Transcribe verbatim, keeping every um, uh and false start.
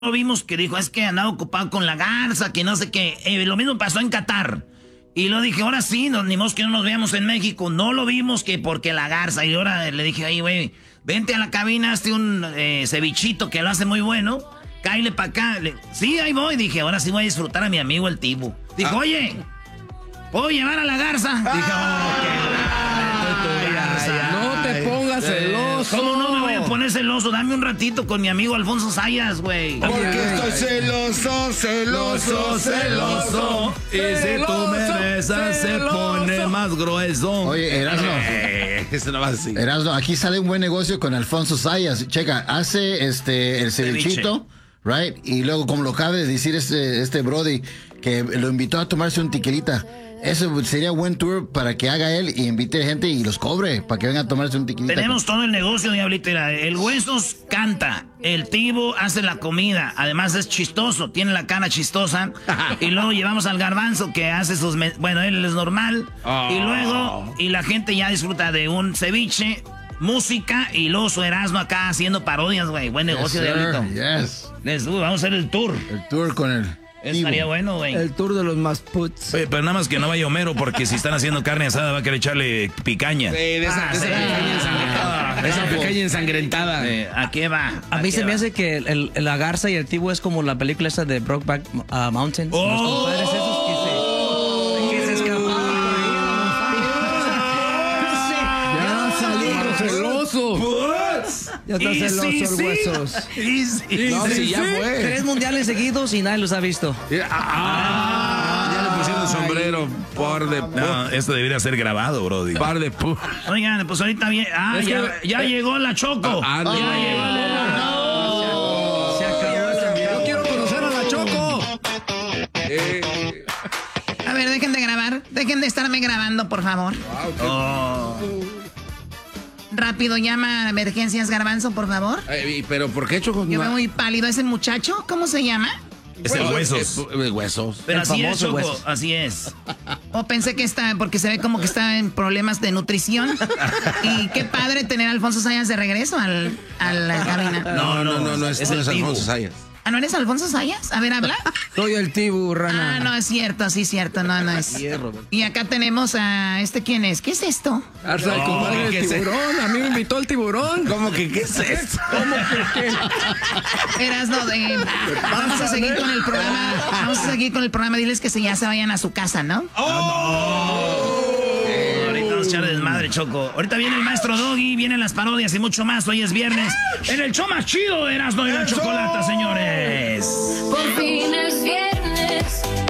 vimos que dijo, es que andaba ocupado con la garza, que no sé qué. Eh, lo mismo pasó en Qatar. Y lo dije, ahora sí, no, ni modo que no nos veamos en México. No lo vimos que porque la garza. Y ahora le dije, ay, güey, vente a la cabina, hazte un eh, cevichito que lo hace muy bueno. Cáile para acá. Le, sí, ahí voy. Dije, ahora sí voy a disfrutar a mi amigo el Tibu. Dijo, ah. oye, ¿puedo llevar a la garza? Ah. Dije, oh, qué garza. No te pongas celoso. ¿Cómo no me voy a poner celoso? Dame un ratito con mi amigo Alfonso Sayas, güey. Porque estoy celoso, celoso, celoso. Y si tú me besas se pone más grueso. Oye, Erasmo. Eh, eso no va así. Erasmo, aquí sale un buen negocio con Alfonso Sayas. Checa, hace este el cevichito, right? Y luego, como lo acaba de decir este, este Brody, que lo invitó a tomarse un tequilita. Eso sería buen tour para que haga él y invite gente y los cobre para que vengan a tomarse un tequilita. Tenemos todo el negocio, Diablito. El Huesos canta, el Tibu hace la comida, además es chistoso, tiene la cara chistosa. Y luego llevamos al Garbanzo que hace sus... Bueno, él es normal. Oh. Y luego, y la gente ya disfruta de un ceviche, música y luego su Erasmo acá haciendo parodias, güey. Buen negocio, yes, Diablito. Yes. Les, uh, vamos a hacer el tour. El tour con él. Estaría bueno, güey. El tour de los más puts. Oye, pero nada más que no vaya Homero, porque si están haciendo carne asada va a querer echarle picaña. Sí, de esa, ah, de esa sí. picaña ensangrentada. Esa picaña ensangrentada. Eh, ¿A qué va? A, a mí se va? me hace que el, el, la garza y el Tibu es como la película esa de Brokeback uh, Mountain. Oh. Los compadres esos que se, que se escapaban por ahí. Ya salimos celoso. Ya está celoso sí, el sí. Huesos. Sí, sí. No, sí, ya fue. Tres mundiales seguidos y nadie los ha visto. Ah, ya le pusieron el sombrero. Par de... No, esto debería ser grabado, brody. Par de... pu Oigan, pues ahorita bien... Ah, es ya, que, ya eh, llegó la Choco. Ah, ya no. llegó la... No. Se acabó también. Yo quiero conocer a la Choco. Eh. A ver, dejen de grabar. Dejen de estarme grabando, por favor. Oh. Rápido, llama a emergencias, Garbanzo, por favor. Eh, pero ¿por qué, Choco? Yo veo muy pálido. ¿Es el muchacho? ¿Cómo se llama? Es el Huesos. El Huesos. Pero El así es, famoso Choco. Huesos. Así es. O pensé que está, porque se ve como que está en problemas de nutrición. Y qué padre tener a Alfonso Sayas de regreso al, a la cabina. No, no, no, no es, es no el es Alfonso Tibu. Sayas. ¿Ah, no eres Alfonso Sayas? A ver, habla. Soy el Tibu, rana. Ah, no, es cierto, sí, cierto, no, no es. Y acá tenemos a este, ¿quién es? ¿Qué es esto? Hasta el compadre del tiburón. A mí me invitó el tiburón. ¿Cómo que qué es esto? ¿Cómo que qué? Erasno, de, vamos a seguir con el programa. Vamos a seguir con el programa. Diles que se, ya se vayan a su casa, ¿no? Eh, ahorita vamos a echar desmadre, Choco. Ahorita viene el maestro Doggy, vienen las parodias y mucho más. Hoy es viernes. En el show más chido de Erasno y la Chocolata, señores. Por fin es viernes.